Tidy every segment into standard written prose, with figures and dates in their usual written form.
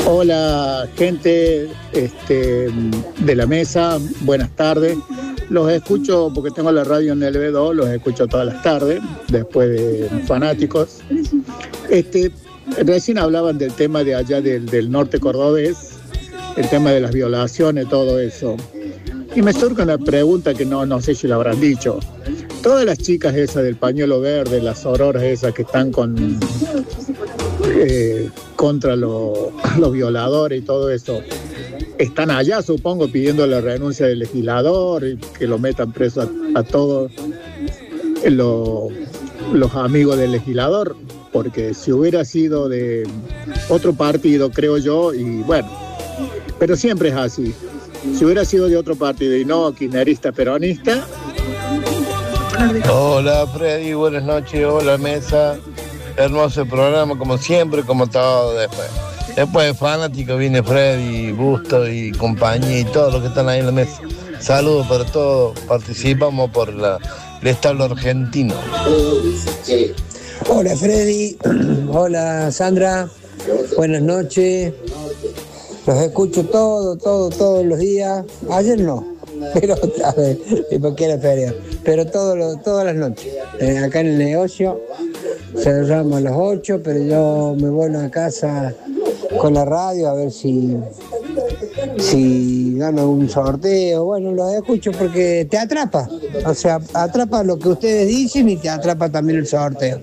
Hola, gente de la mesa, buenas tardes. Los escucho porque tengo la radio en el B2, los escucho todas las tardes, después de Fanáticos. Recién hablaban del tema de allá del norte cordobés, el tema de las violaciones, todo eso. Y me surge una pregunta que no sé si lo habrán dicho. Todas las chicas esas del pañuelo verde, las sororas esas que están contra los violadores y todo eso, están allá, supongo, pidiendo la renuncia del legislador y que lo metan preso a todos los amigos del legislador, porque si hubiera sido de otro partido, creo yo, y bueno, pero siempre es así. Si hubiera sido de otro partido y no kirchnerista, peronista. Hola Freddy, buenas noches, hola mesa. Hermoso programa como siempre, como todo después. Después de Fanático viene Freddy, Busto y compañía y todos los que están ahí en la mesa. Saludos para todos, participamos por el establo argentino. Hola Freddy, hola Sandra, buenas noches. Los escucho todos los días. Ayer no, pero otra vez, porque era feria. Pero todas las noches. Acá en el negocio cerramos a las 8, pero yo me vuelvo a casa con la radio a ver si gano un sorteo. Bueno, lo escucho porque te atrapa. O sea, atrapa lo que ustedes dicen y te atrapa también el sorteo.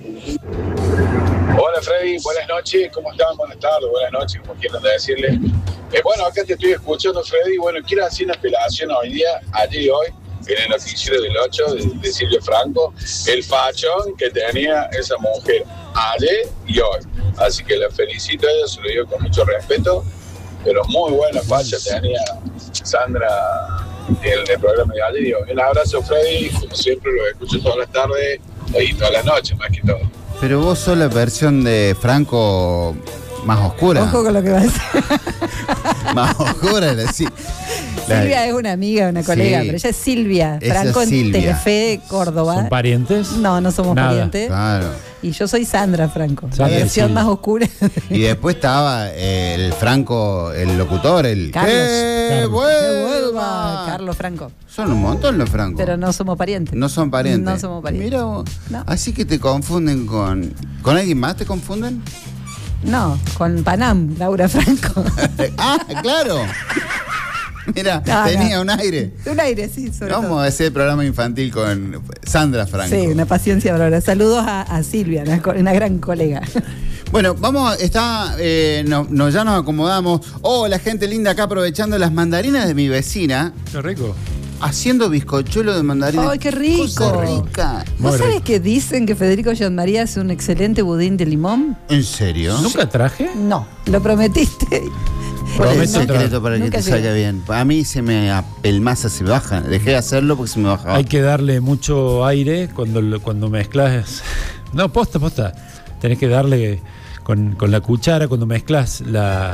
Hola Freddy, buenas noches, ¿cómo están? Buenas tardes, buenas noches, como quieran decirles. Bueno, acá te estoy escuchando, Freddy. Bueno, quiero hacer una apelación hoy día, ayer y hoy, en el noticiero del 8 de Silvia Franco, el fachón que tenía esa mujer ayer y hoy. Así que la felicito a ella, se lo digo con mucho respeto, pero muy buena facha tenía Sandra en el programa de ayer y hoy. Un abrazo, Freddy, como siempre lo escucho todas las tardes y todas las noches, más que todo. Pero vos sos la versión de Franco más oscura. Ojo con lo que vas a decir. Más oscura, sí. Silvia es una amiga, una colega, Sí. pero ella es Silvia. Esa Franco es en Silvia. Telefe, Córdoba. ¿Son parientes? No somos Nada. parientes. Claro. Y yo soy Sandra Franco, Sandra, la versión sí. más oscura. Y después estaba el Franco, el locutor, el Carlos. ¡Que Carlos. vuelva! Carlos Franco. Son un montón los Francos. Pero no somos parientes. No son parientes. No somos parientes. Mira vos. No. Así que te confunden con... ¿Con alguien más te confunden? No, con Panam, Laura Franco. ¡Ah, claro! Mira, No, tenía no. un aire. Un aire, sí, sobre Vamos todo. a hacer programa infantil con Sandra Franco. Sí, una paciencia valora. Saludos a Silvia, una gran colega. Bueno, vamos, ya nos acomodamos. Oh, la gente linda acá aprovechando las mandarinas de mi vecina, Qué rico. haciendo bizcochuelo de mandarina. ¡Ay, qué rico! Cosa rica. ¿Vos Muy sabés rico. que dicen que Federico Gianmaría hace un excelente budín de limón? ¿En serio? ¿Nunca traje? No, lo prometiste. ¿Cuál es el Prometo secreto traer. para que Nunca te llegué. salga bien? A mí se me apelmaza, se me baja. Dejé de hacerlo porque se me bajaba. Hay que darle mucho aire cuando mezclas. No, posta. Tenés que darle con la cuchara cuando mezclas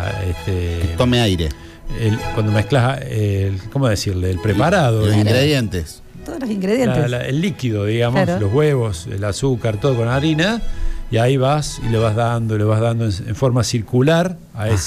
Tome aire. cuando mezclas ¿cómo decirle? El preparado. Los digamos. ingredientes. Todos los ingredientes. El líquido, digamos, Claro. los huevos, el azúcar, todo con harina, y ahí vas y le vas dando en forma circular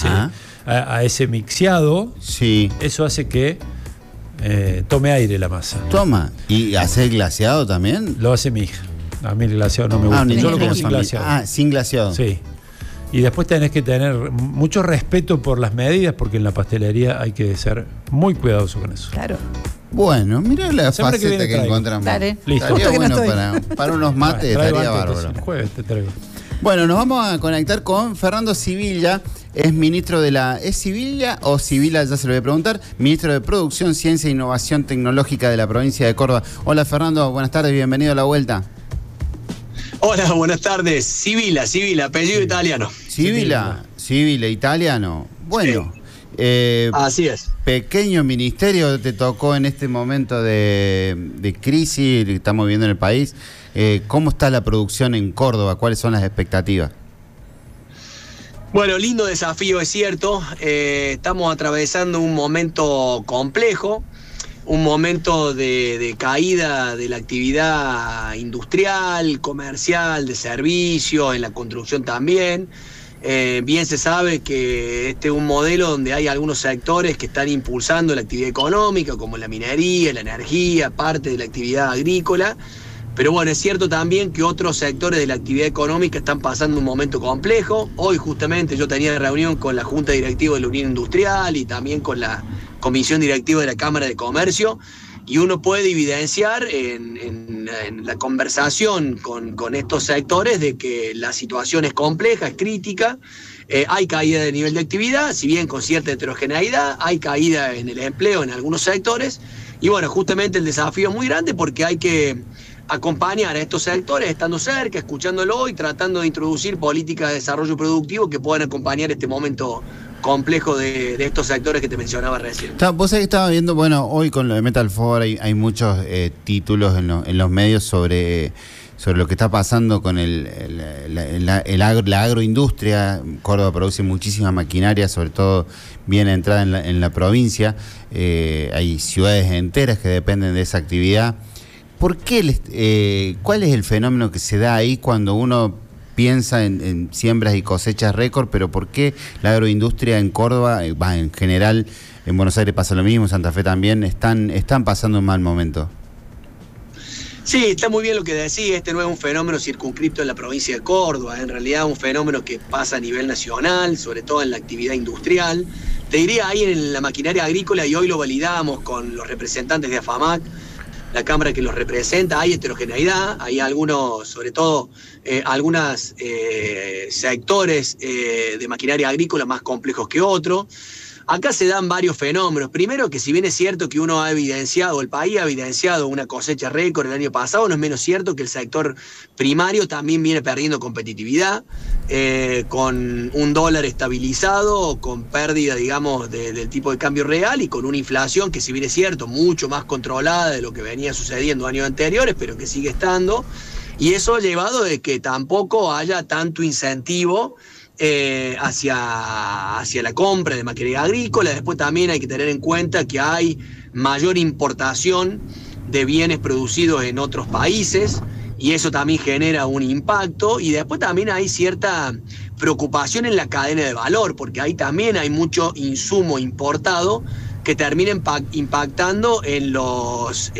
a ese mixeado. Sí. Eso hace que tome aire la masa. Toma. ¿Y hacer glaseado también? Lo hace mi hija. A mí el glaseado no me gusta. ni Yo lo siquiera como sin familia. glaseado. Sin glaseado. Sí. Y después tenés que tener mucho respeto por las medidas, porque en la pastelería hay que ser muy cuidadoso con eso. Claro. Bueno, mira la semana que faceta viene que traigo. encontramos. Dale. Listo. Estaría Justo que no bueno estoy. para unos mates, Traigo estaría antes, bárbaro. el jueves te traigo. Bueno, nos vamos a conectar con Fernando Sibilla, es ministro de la... ¿Es Sibilla o Sibila? Ya se lo voy a preguntar. Ministro de Producción, Ciencia e Innovación Tecnológica de la provincia de Córdoba. Hola Fernando, buenas tardes, bienvenido a La Vuelta. Hola, buenas tardes. Sibila, apellido italiano. Sibila, italiano. Bueno, Así es. pequeño ministerio te tocó en este momento de crisis que estamos viviendo en el país. ¿Cómo está la producción en Córdoba? ¿Cuáles son las expectativas? Bueno, lindo desafío, es cierto. Estamos atravesando un momento complejo, un momento de caída de la actividad industrial, comercial, de servicios, en la construcción también. Bien se sabe que este es un modelo donde hay algunos sectores que están impulsando la actividad económica, como la minería, la energía, parte de la actividad agrícola. Pero bueno, es cierto también que otros sectores de la actividad económica están pasando un momento complejo. Hoy justamente yo tenía reunión con la Junta Directiva de la Unión Industrial y también con la Comisión Directiva de la Cámara de Comercio, y uno puede evidenciar en la conversación con estos sectores de que la situación es compleja, es crítica. Hay caída de nivel de actividad, si bien con cierta heterogeneidad, hay caída en el empleo en algunos sectores, y bueno, justamente el desafío es muy grande porque hay que acompañar a estos sectores estando cerca, escuchándolo y tratando de introducir políticas de desarrollo productivo que puedan acompañar este momento complejo de estos sectores que te mencionaba recién. Vos sabés que estaba viendo, bueno, hoy con lo de Metal For hay muchos títulos en los medios sobre lo que está pasando con la agroindustria. Córdoba produce muchísima maquinaria, sobre todo bien entrada en la provincia. Hay ciudades enteras que dependen de esa actividad. ¿Por qué cuál es el fenómeno que se da ahí cuando uno piensa en siembras y cosechas récord, pero por qué la agroindustria en Córdoba, en general, en Buenos Aires pasa lo mismo, en Santa Fe también, están pasando un mal momento? Sí, está muy bien lo que decís. Este no es un fenómeno circunscripto en la provincia de Córdoba, en realidad es un fenómeno que pasa a nivel nacional, sobre todo en la actividad industrial. Te diría ahí en la maquinaria agrícola, y hoy lo validamos con los representantes de AFAMAC, la Cámara que los representa, hay heterogeneidad, hay algunos, sobre todo, algunos sectores de maquinaria agrícola más complejos que otros. Acá se dan varios fenómenos. Primero, que si bien es cierto que uno ha evidenciado, el país ha evidenciado una cosecha récord el año pasado, no es menos cierto que el sector primario también viene perdiendo competitividad, con un dólar estabilizado, con pérdida, digamos, del tipo de cambio real y con una inflación que, si bien es cierto, mucho más controlada de lo que venía sucediendo años anteriores, pero que sigue estando. Y eso ha llevado de que tampoco haya tanto incentivo hacia la compra de maquinaria agrícola. Después también hay que tener en cuenta que hay mayor importación de bienes producidos en otros países y eso también genera un impacto, y después también hay cierta preocupación en la cadena de valor, porque ahí también hay mucho insumo importado que termina impactando en los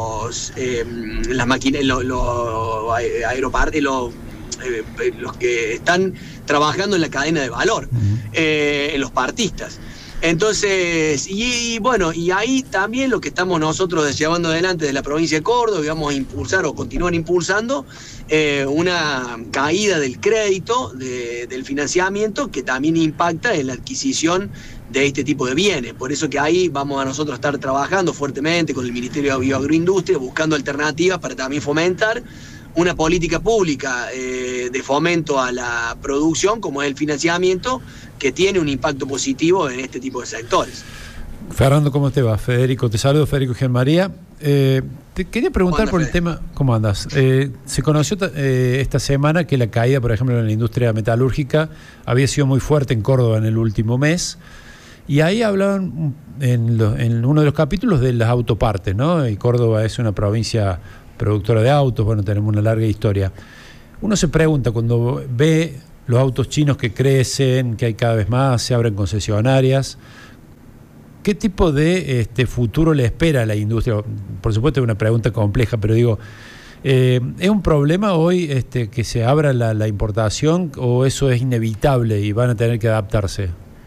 que están trabajando en la cadena de valor, en los partistas. Entonces, y bueno, y ahí también lo que estamos nosotros llevando adelante de la provincia de Córdoba, y vamos a impulsar o continuar impulsando una caída del crédito, del financiamiento, que también impacta en la adquisición de este tipo de bienes. Por eso que ahí vamos a nosotros a estar trabajando fuertemente con el Ministerio de Agroindustria, buscando alternativas para también fomentar una política pública de fomento a la producción, como es el financiamiento, que tiene un impacto positivo en este tipo de sectores. Fernando, ¿cómo te va? Federico, te saludo, Federico Genmaría. Te quería preguntar por el tema, ¿cómo andas? Se conoció esta semana que la caída, por ejemplo, en la industria metalúrgica había sido muy fuerte en Córdoba en el último mes, y ahí hablaban en uno de los capítulos de las autopartes, ¿no? Y Córdoba es una provincia productora de autos, bueno, tenemos una larga historia. Uno se pregunta, cuando ve los autos chinos que crecen, que hay cada vez más, se abren concesionarias, ¿qué tipo de futuro le espera a la industria? Por supuesto es una pregunta compleja, pero digo, ¿es un problema hoy que se abra la importación, o eso es inevitable y van a tener que adaptarse?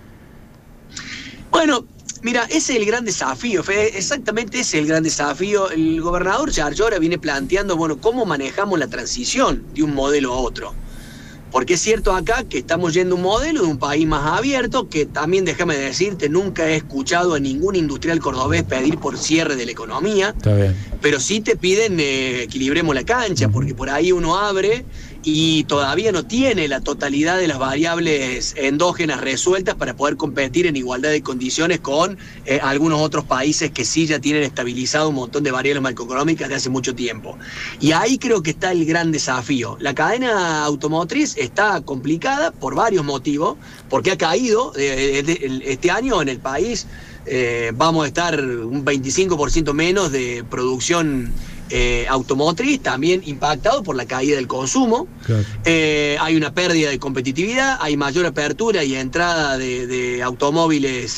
Bueno, mira, ese es el gran desafío, Fede, exactamente ese es el gran desafío. El gobernador Yarlora viene planteando, bueno, cómo manejamos la transición de un modelo a otro. Porque es cierto acá que estamos yendo a un modelo de un país más abierto, que también, déjame decirte, nunca he escuchado a ningún industrial cordobés pedir por cierre de la economía. Está bien. Pero sí te piden equilibremos la cancha, porque por ahí uno abre y todavía no tiene la totalidad de las variables endógenas resueltas para poder competir en igualdad de condiciones con algunos otros países que sí ya tienen estabilizado un montón de variables macroeconómicas de hace mucho tiempo. Y ahí creo que está el gran desafío. La cadena automotriz está complicada por varios motivos, porque ha caído este año en el país. Vamos a estar un 25% menos de producción automotriz, también impactado por la caída del consumo. Claro. Hay una pérdida de competitividad, hay mayor apertura y entrada de automóviles.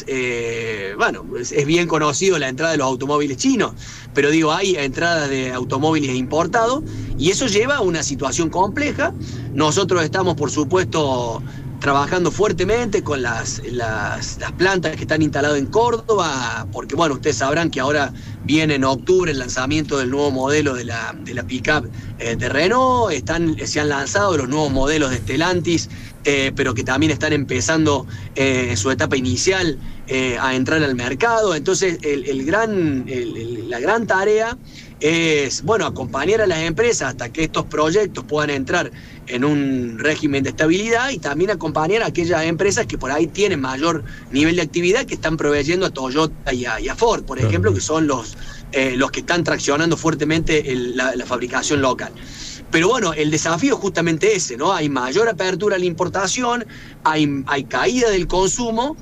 Es bien conocido la entrada de los automóviles chinos, pero digo, hay entradas de automóviles importados y eso lleva a una situación compleja. Nosotros estamos, por supuesto, trabajando fuertemente con las plantas que están instaladas en Córdoba, porque bueno, ustedes sabrán que ahora viene en octubre el lanzamiento del nuevo modelo de la pick-up de Renault, se han lanzado los nuevos modelos de Stellantis, pero que también están empezando en su etapa inicial a entrar al mercado. Entonces la gran tarea es, bueno, acompañar a las empresas hasta que estos proyectos puedan entrar en un régimen de estabilidad y también acompañar a aquellas empresas que por ahí tienen mayor nivel de actividad, que están proveyendo a Toyota y a Ford, por ejemplo, que son los que están traccionando fuertemente la fabricación local. Pero bueno, el desafío es justamente ese, ¿no? Hay mayor apertura a la importación, hay caída del consumo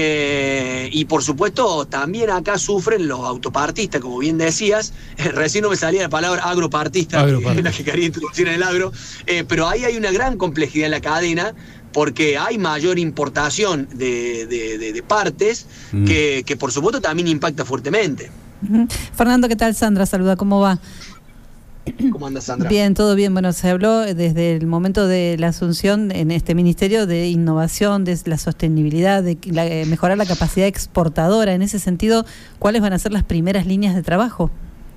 y por supuesto también acá sufren los autopartistas, como bien decías. Recién no me salía la palabra agropartista, la que quería introducir en el agro, pero ahí hay una gran complejidad en la cadena, porque hay mayor importación de partes que por supuesto también impacta fuertemente. Fernando, ¿qué tal? Sandra, saluda, ¿cómo va? ¿Cómo anda, Sandra? Bien, todo bien. Bueno, se habló desde el momento de la asunción en este ministerio de innovación, de la sostenibilidad, de mejorar la capacidad exportadora. En ese sentido, ¿cuáles van a ser las primeras líneas de trabajo?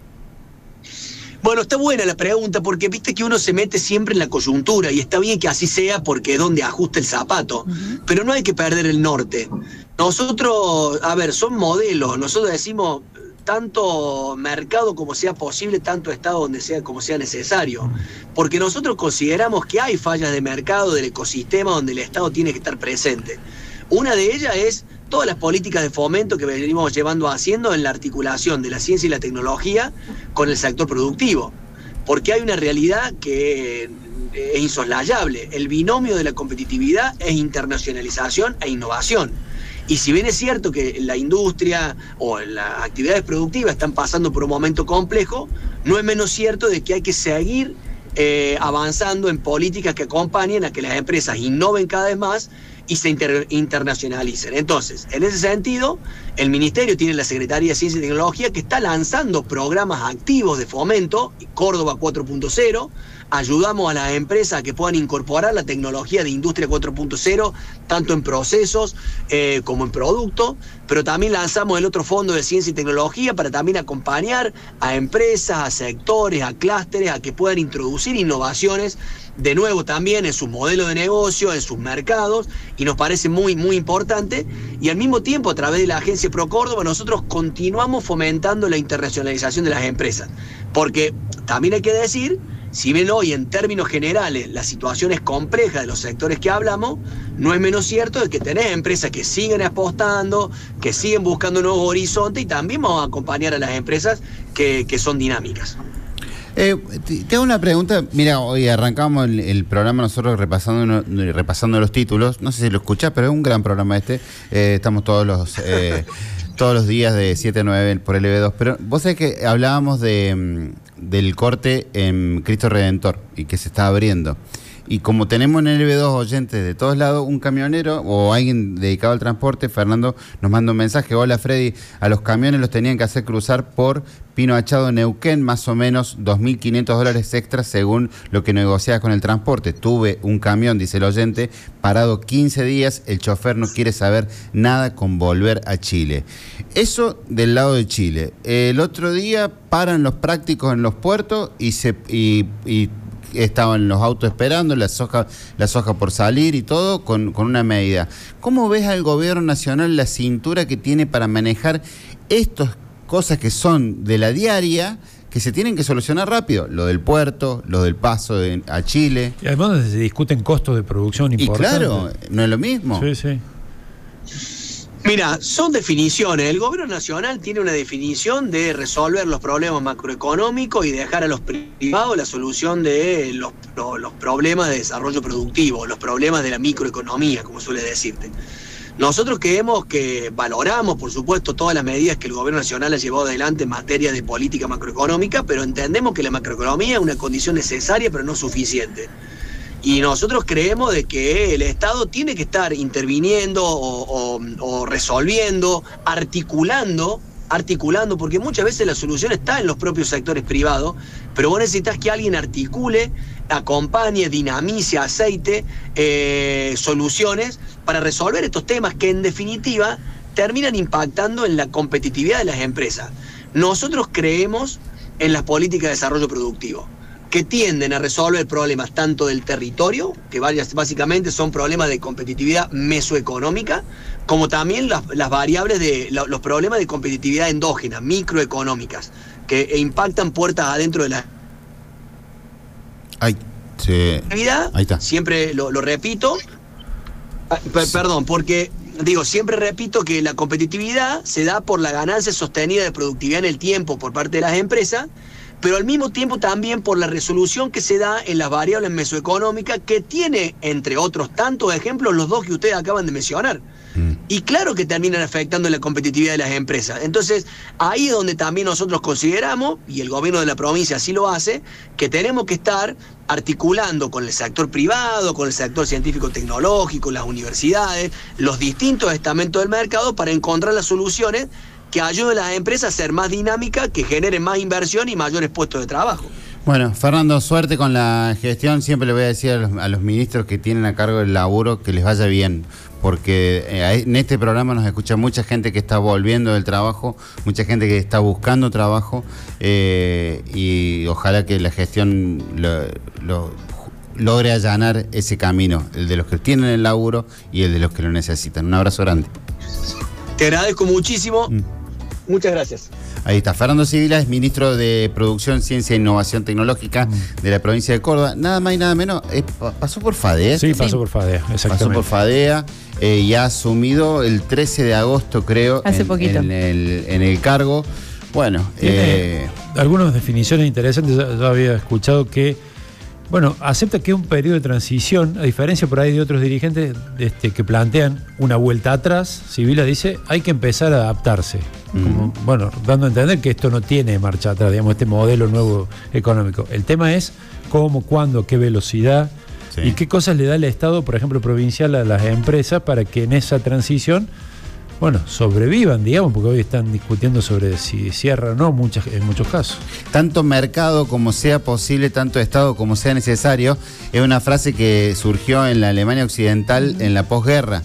Bueno, está buena la pregunta, porque viste que uno se mete siempre en la coyuntura, y está bien que así sea porque es donde ajusta el zapato, pero no hay que perder el norte. Nosotros, son modelos, nosotros decimos tanto mercado como sea posible, tanto Estado como sea necesario, porque nosotros consideramos que hay fallas de mercado del ecosistema donde el Estado tiene que estar presente. Una de ellas es todas las políticas de fomento que venimos haciendo en la articulación de la ciencia y la tecnología con el sector productivo, porque hay una realidad que es insoslayable. El binomio de la competitividad es internacionalización e innovación. Y si bien es cierto que la industria o las actividades productivas están pasando por un momento complejo, no es menos cierto de que hay que seguir avanzando en políticas que acompañen a que las empresas innoven cada vez más y se internacionalicen. Entonces, en ese sentido, el Ministerio tiene la Secretaría de Ciencia y Tecnología que está lanzando programas activos de fomento, Córdoba 4.0, ayudamos a las empresas a que puedan incorporar la tecnología de Industria 4.0, tanto en procesos como en productos, pero también lanzamos el otro fondo de Ciencia y Tecnología para también acompañar a empresas, a sectores, a clústeres, a que puedan introducir innovaciones, de nuevo también en sus modelos de negocio, en sus mercados, y nos parece muy, muy importante. Y al mismo tiempo, a través de la agencia ProCórdoba, nosotros continuamos fomentando la internacionalización de las empresas, porque también hay que decir, si bien hoy en términos generales la situación es compleja de los sectores que hablamos, no es menos cierto de que tenés empresas que siguen apostando, que siguen buscando nuevos horizontes, y también vamos a acompañar a las empresas que son dinámicas. Te hago una pregunta. Mira, hoy arrancamos el programa nosotros repasando los títulos. No sé si lo escuchás, pero es un gran programa este. Estamos todos los días de 7 a 9 por LB2. Pero vos sabés que hablábamos del corte en Cristo Redentor y que se está abriendo. Y como tenemos en LB2 oyentes de todos lados, un camionero o alguien dedicado al transporte, Fernando, nos manda un mensaje: hola Freddy, a los camiones los tenían que hacer cruzar por Pino Achado, Neuquén, más o menos $2.500 extras según lo que negociaba con el transporte. Tuve un camión, dice el oyente, parado 15 días, el chofer no quiere saber nada con volver a Chile. Eso del lado de Chile. El otro día paran los prácticos en los puertos y estaban los autos esperando, la soja por salir y todo con una medida. ¿Cómo ves al gobierno nacional la cintura que tiene para manejar estas cosas que son de la diaria, que se tienen que solucionar rápido? Lo del puerto, lo del paso a Chile. Y además se discuten costos de producción importantes. Y claro, no es lo mismo. Sí, sí. Mira, son definiciones. El gobierno nacional tiene una definición de resolver los problemas macroeconómicos y dejar a los privados la solución de los problemas de desarrollo productivo, los problemas de la microeconomía, como suele decirte. Nosotros creemos que valoramos, por supuesto, todas las medidas que el gobierno nacional ha llevado adelante en materia de política macroeconómica, pero entendemos que la macroeconomía es una condición necesaria, pero no suficiente. Y nosotros creemos de que el Estado tiene que estar interviniendo o resolviendo, articulando, porque muchas veces la solución está en los propios sectores privados, pero vos necesitas que alguien articule, acompañe, dinamice, aceite soluciones para resolver estos temas que en definitiva terminan impactando en la competitividad de las empresas. Nosotros creemos en las políticas de desarrollo productivo, que tienden a resolver problemas tanto del territorio, que básicamente son problemas de competitividad mesoeconómica, como también las variables de los problemas de competitividad endógena, microeconómicas, que impactan puertas adentro de la actividad. Ahí está. Siempre lo repito, perdón, porque siempre repito que la competitividad se da por la ganancia sostenida de productividad en el tiempo por parte de las empresas, pero al mismo tiempo también por la resolución que se da en las variables mesoeconómicas, que tiene, entre otros tantos ejemplos, los dos que ustedes acaban de mencionar. Y claro que terminan afectando la competitividad de las empresas. Entonces, ahí es donde también nosotros consideramos, y el gobierno de la provincia así lo hace, que tenemos que estar articulando con el sector privado, con el sector científico-tecnológico, las universidades, los distintos estamentos del mercado, para encontrar las soluciones que ayuden a las empresas a ser más dinámicas, que generen más inversión y mayores puestos de trabajo. Bueno, Fernando, suerte con la gestión. Siempre le voy a decir a los ministros que tienen a cargo el laburo que les vaya bien, porque en este programa nos escucha mucha gente que está volviendo del trabajo, mucha gente que está buscando trabajo, y ojalá que la gestión logre allanar ese camino, el de los que tienen el laburo y el de los que lo necesitan. Un abrazo grande. Te agradezco muchísimo. Muchas gracias. Ahí está, Fernando Sibila es ministro de Producción, Ciencia e Innovación Tecnológica de la provincia de Córdoba. Nada más y nada menos, pasó por FADEA. Sí, pasó por FADEA, exactamente. Pasó por FADEA y ha asumido el 13 de agosto, creo, hace poquito, en el cargo. Bueno, algunas definiciones interesantes. Yo había escuchado que, bueno, acepta que es un periodo de transición, a diferencia por ahí de otros dirigentes que plantean una vuelta atrás. Sibila dice, hay que empezar a adaptarse. Como, bueno, dando a entender que esto no tiene marcha atrás, digamos, este modelo nuevo económico. El tema es cómo, cuándo, qué velocidad, sí, y qué cosas le da el Estado, por ejemplo, provincial, a las empresas para que en esa transición, bueno, sobrevivan, digamos, porque hoy están discutiendo sobre si cierra o no en muchos casos. Tanto mercado como sea posible, tanto Estado como sea necesario, es una frase que surgió en la Alemania Occidental en la posguerra,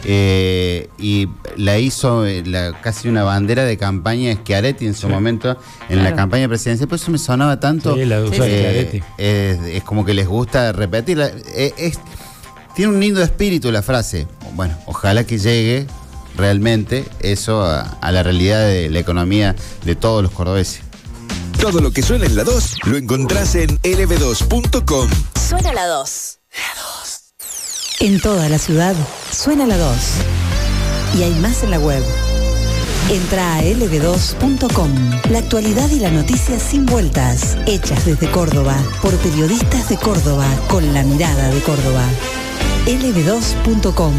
y la hizo casi una bandera de campaña Schiaretti en su momento, en la campaña presidencial. Por eso me sonaba tanto. Sí, la de Schiaretti. Es como que les gusta repetirla. Tiene un lindo espíritu la frase. Bueno, ojalá que llegue realmente eso a la realidad de la economía de todos los cordobeses. Todo lo que suena en la 2 lo encontrás en lb2.com. Suena la 2. La 2. En toda la ciudad suena la 2. Y hay más en la web. Entra a lb2.com. La actualidad y la noticia sin vueltas, hechas desde Córdoba, por periodistas de Córdoba, con la mirada de Córdoba. lb2.com.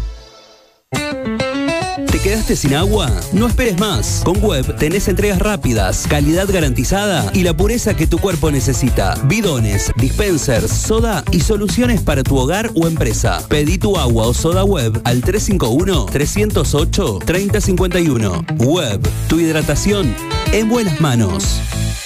¿Te quedaste sin agua? No esperes más. Con Web tenés entregas rápidas, calidad garantizada y la pureza que tu cuerpo necesita. Bidones, dispensers, soda y soluciones para tu hogar o empresa. Pedí tu agua o soda Web al 351-308-3051. Web, tu hidratación en buenas manos.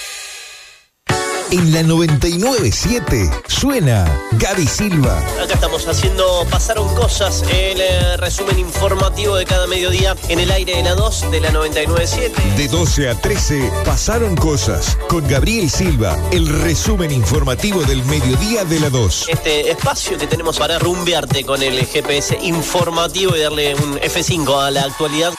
En la 99.7 suena Gaby Silva. Acá estamos haciendo Pasaron Cosas, el resumen informativo de cada mediodía en el aire de la 2 de la 99.7. De 12 a 13, Pasaron Cosas con Gabriel Silva, el resumen informativo del mediodía de la 2. Este espacio que tenemos para rumbearte con el GPS informativo y darle un F5 a la actualidad.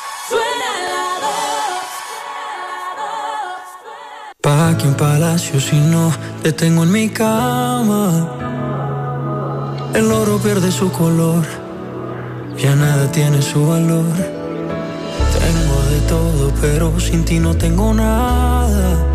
¿Pa' qué un palacio si no te tengo en mi cama? El oro pierde su color, ya nada tiene su valor. Tengo de todo, pero sin ti no tengo nada.